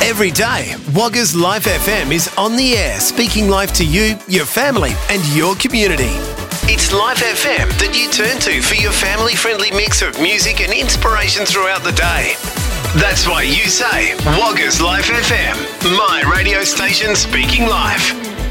Every day, Wagga's Life FM is on the air, speaking life to you, your family, and your community. It's Life FM that you turn to for your family-friendly mix of music and inspiration throughout the day. That's why you say Wagga's Life FM, my radio station speaking life.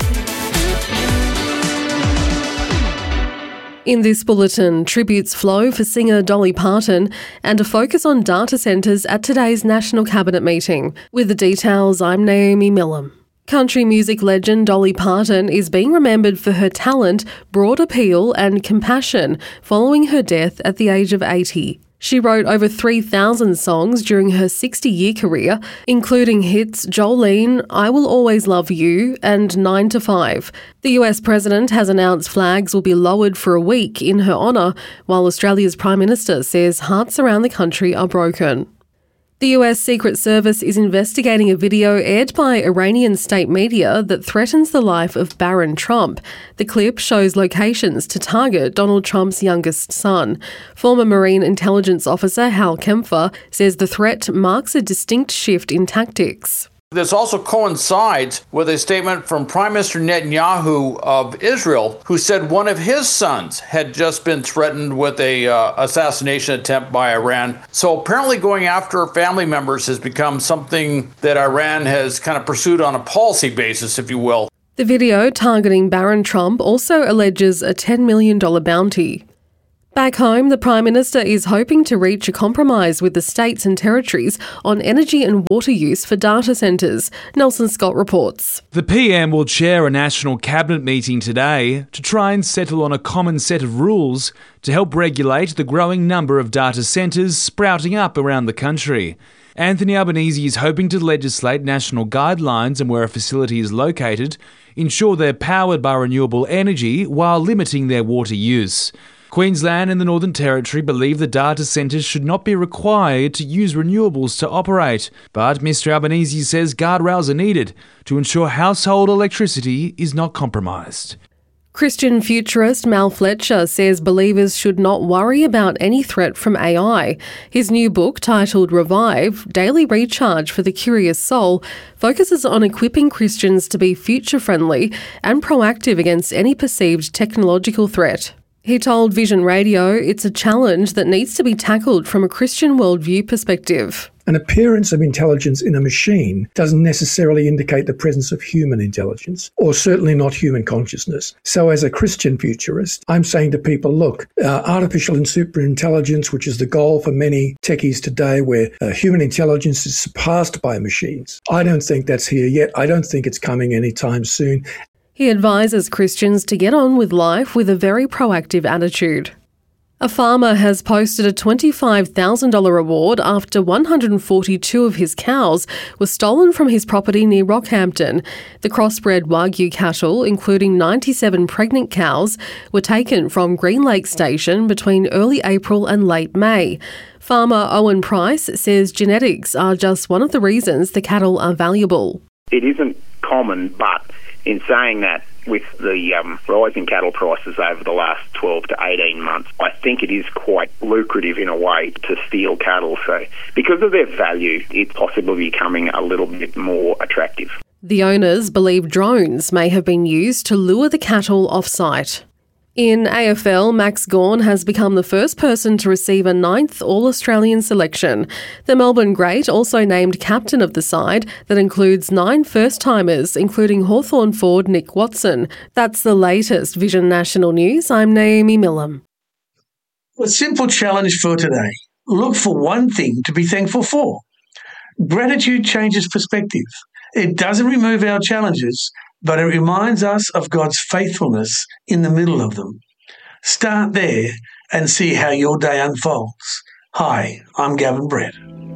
In this bulletin, tributes flow for singer Dolly Parton and a focus on data centres at today's National Cabinet meeting. With the details, I'm Naomi Millam. Country music legend Dolly Parton is being remembered for her talent, broad appeal and compassion following her death at the age of 80. She wrote over 3,000 songs during her 60-year career, including hits Jolene, I Will Always Love You and 9 to 5. The US President has announced flags will be lowered for a week in her honour, while Australia's Prime Minister says hearts around the country are broken. The US Secret Service is investigating a video aired by Iranian state media that threatens the life of Barron Trump. The clip shows locations to target Donald Trump's youngest son. Former Marine Intelligence Officer Hal Kempfer says the threat marks a distinct shift in tactics. This also coincides with a statement from Prime Minister Netanyahu of Israel, who said one of his sons had just been threatened with a assassination attempt by Iran. So apparently going after family members has become something that Iran has kind of pursued on a policy basis, if you will. The video targeting Barron Trump also alleges a $10 million bounty. Back home, the Prime Minister is hoping to reach a compromise with the states and territories on energy and water use for data centres. Nelson Scott reports. The PM will chair a National Cabinet meeting today to try and settle on a common set of rules to help regulate the growing number of data centres sprouting up around the country. Anthony Albanese is hoping to legislate national guidelines on where a facility is located, ensure they're powered by renewable energy while limiting their water use. Queensland and the Northern Territory believe the data centres should not be required to use renewables to operate, but Mr Albanese says guardrails are needed to ensure household electricity is not compromised. Christian futurist Mal Fletcher says believers should not worry about any threat from AI. His new book, titled Revive, Daily Recharge for the Curious Soul, focuses on equipping Christians to be future-friendly and proactive against any perceived technological threat. He told Vision Radio it's a challenge that needs to be tackled from a Christian worldview perspective. An appearance of intelligence in a machine doesn't necessarily indicate the presence of human intelligence, or certainly not human consciousness. So as a Christian futurist, I'm saying to people, look, artificial and superintelligence, which is the goal for many techies today, where human intelligence is surpassed by machines. I don't think that's here yet. I don't think it's coming anytime soon. He advises Christians to get on with life with a very proactive attitude. A farmer has posted a $25,000 reward after 142 of his cows were stolen from his property near Rockhampton. The crossbred Wagyu cattle, including 97 pregnant cows, were taken from Green Lake Station between early April and late May. Farmer Owen Price says genetics are just one of the reasons the cattle are valuable. It isn't common, but in saying that, with the rising cattle prices over the last 12 to 18 months, I think it is quite lucrative in a way to steal cattle. So because of their value, it's possibly becoming a little bit more attractive. The owners believe drones may have been used to lure the cattle off-site. In AFL, Max Gawn has become the first person to receive a 9th All-Australian selection. The Melbourne great also named captain of the side that includes 9 first-timers, including Hawthorn forward Nick Watson. That's the latest Vision National News. I'm Naomi Millam. A simple challenge for today. Look for one thing to be thankful for. Gratitude changes perspective. It doesn't remove our challenges, but it reminds us of God's faithfulness in the middle of them. Start there and see how your day unfolds. Hi, I'm Gavin Brett.